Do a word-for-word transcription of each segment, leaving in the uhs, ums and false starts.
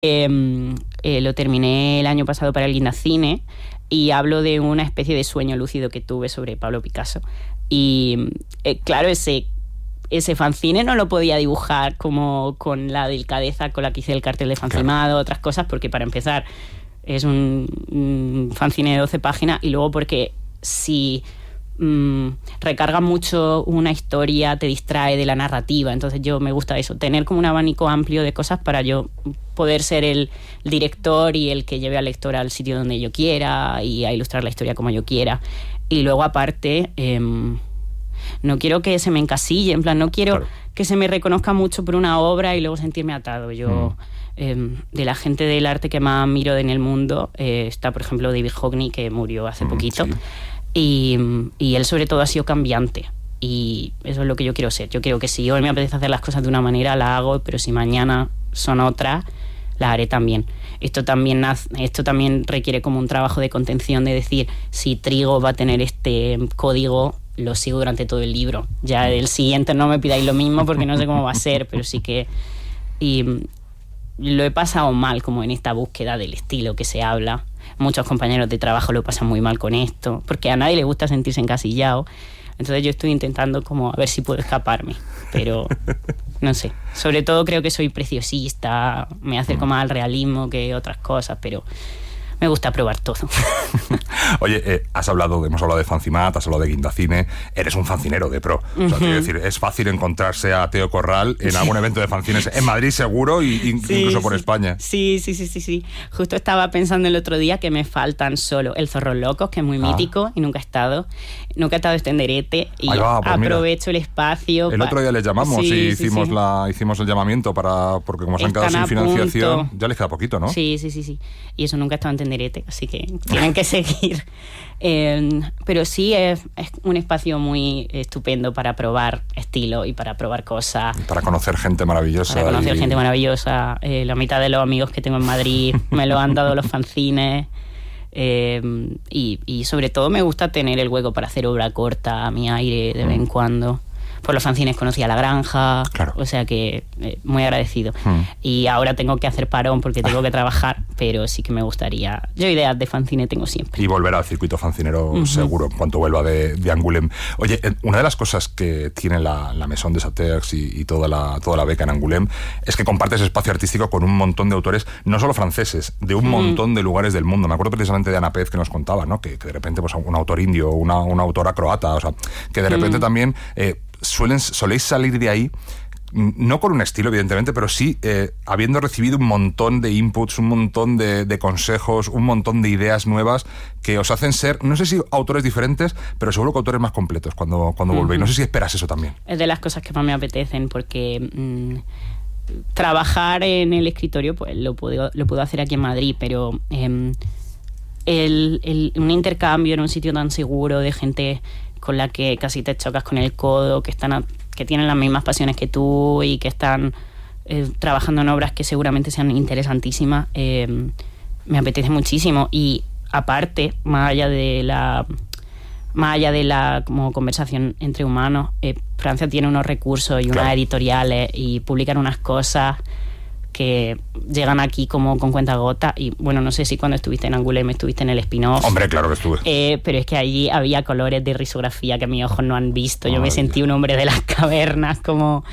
Eh, eh, lo terminé el año pasado para el Guindacine y hablo de una especie de sueño lúcido que tuve sobre Pablo Picasso. Y eh, claro, ese, ese fanzine no lo podía dibujar como con la delicadeza con la que hice el cartel de Fancimado, claro. Otras cosas, porque para empezar es un, un fanzine de doce páginas y luego porque si mmm, recarga mucho una historia, te distrae de la narrativa. Entonces yo me gusta eso, tener como un abanico amplio de cosas para yo poder ser el director y el que lleve al lector al sitio donde yo quiera y a ilustrar la historia como yo quiera. Y luego aparte, eh, no quiero que se me encasille, en plan, no quiero claro. que se me reconozca mucho por una obra y luego sentirme atado. Yo, mm. eh, de la gente del arte que más miro en el mundo, eh, está por ejemplo David Hockney, que murió hace mm, poquito, sí. y, y él sobre todo ha sido cambiante. Y eso es lo que yo quiero ser. Yo quiero que si hoy me apetece hacer las cosas de una manera, la hago, pero si mañana son otras, las haré también. Esto también, esto también requiere como un trabajo de contención, de decir, si Trigo va a tener este código, lo sigo durante todo el libro. Ya el siguiente no me pidáis lo mismo porque no sé cómo va a ser, pero sí que... Y lo he pasado mal como en esta búsqueda del estilo que se habla. Muchos compañeros de trabajo lo pasan muy mal con esto, porque a nadie le gusta sentirse encasillado. Entonces yo estoy intentando como a ver si puedo escaparme, pero no sé. Sobre todo creo que soy preciosista, me acerco más al realismo que otras cosas, pero me gusta probar todo. Oye, eh, has hablado, hemos hablado de Fancimat, has hablado de Guindacine, eres un fancinero de pro. O sea, uh-huh. quiero decir, es fácil encontrarse a Teo Corral en algún evento de fanzines en Madrid seguro, y in, sí, incluso por sí. España. Sí, sí, sí, sí, sí. Justo estaba pensando el otro día que me faltan solo el Zorros Locos, que es muy ah. mítico y nunca he estado. Nunca he estado en Tenderete y va, pues aprovecho mira, el espacio. El pa- otro día les llamamos sí, y sí, hicimos, sí. La, hicimos el llamamiento para, porque como se han quedado sin financiación, punto. Ya les queda poquito, ¿no? Sí, sí, sí, sí. Y eso nunca he estado en Tenderete, así que tienen que seguir. Eh, pero sí es, es un espacio muy estupendo para probar estilo y para probar cosas. Y para conocer gente maravillosa. Para conocer y... gente maravillosa. Eh, la mitad de los amigos que tengo en Madrid me lo han dado los fanzines. Eh, y, y sobre todo me gusta tener el hueco para hacer obra corta a mi aire de vez en cuando. Por los fanzines conocí a La Granja, claro. O sea que eh, muy agradecido. Mm. Y ahora tengo que hacer parón porque tengo que trabajar, pero sí que me gustaría. Yo ideas de fanzine tengo siempre. Y volver al circuito fancinero uh-huh. seguro, en cuanto vuelva de, de Angoulême. Oye, una de las cosas que tiene la, la Maison des Auteurs y, y toda, la, toda la beca en Angoulême es que compartes espacio artístico con un montón de autores, no solo franceses, de un mm. montón de lugares del mundo. Me acuerdo precisamente de Ana Pez, que nos contaba, ¿no? que, que de repente pues, un autor indio, una, una autora croata, o sea, que de repente mm. también... Eh, Suelen, soléis salir de ahí, no con un estilo, evidentemente, pero sí eh, habiendo recibido un montón de inputs, un montón de, de consejos, un montón de ideas nuevas que os hacen ser, no sé si autores diferentes, pero seguro que autores más completos cuando, cuando uh-huh. volvéis. No sé si esperas eso también. Es de las cosas que más me apetecen, porque mmm, trabajar en el escritorio pues lo puedo, lo puedo hacer aquí en Madrid, pero eh, el, el, un intercambio en un sitio tan seguro de gente con la que casi te chocas con el codo, que están a, que tienen las mismas pasiones que tú y que están eh, trabajando en obras que seguramente sean interesantísimas, eh, me apetece muchísimo. Y aparte, más allá de la más allá de la como conversación entre humanos, eh, Francia tiene unos recursos y unas claro. editoriales y publican unas cosas que llegan aquí como con cuentagotas. Y bueno, no sé si cuando estuviste en Angoulême estuviste en el spin-off. Hombre, claro que estuve. Eh, pero es que allí había colores de risografía que mis ojos no han visto. Yo Ay, me sentí un hombre de las cavernas como...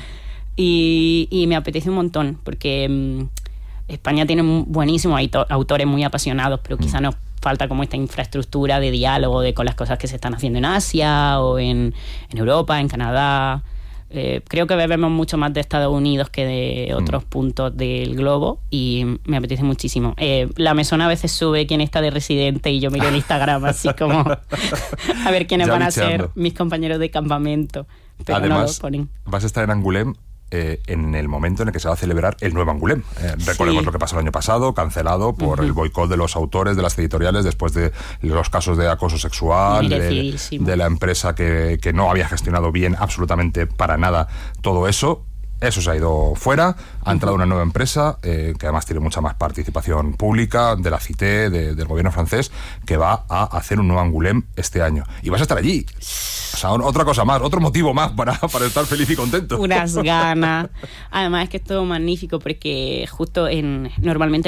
Y, y me apetece un montón, porque mmm, España tiene buenísimos autores muy apasionados, pero mm. quizá nos falta como esta infraestructura de diálogo de con las cosas que se están haciendo en Asia o en, en Europa, en Canadá. Eh, creo que bebemos mucho más de Estados Unidos que de otros mm. puntos del globo y me apetece muchísimo. Eh, la Mesona a veces sube quién está de residente y yo miro el Instagram así como a ver quiénes ya van bicheando. A ser mis compañeros de campamento. Pero además, no lo ponen. Vas a estar en Angoulême eh, en el momento en el que se va a celebrar el nuevo Angoulême. Eh, recordemos sí. lo que pasó el año pasado, cancelado por uh-huh. el boicot de los autores, de las editoriales, después de los casos de acoso sexual, de, de la empresa que, que no había gestionado bien absolutamente para nada todo eso. Eso se ha ido fuera, ha entrado una nueva empresa eh, que además tiene mucha más participación pública de la Cité, de, del gobierno francés, que va a hacer un nuevo Angoulême este año. Y vas a estar allí. O sea, otra cosa más, otro motivo más para, para estar feliz y contento. Unas ganas. Además es que es todo magnífico porque justo en normalmente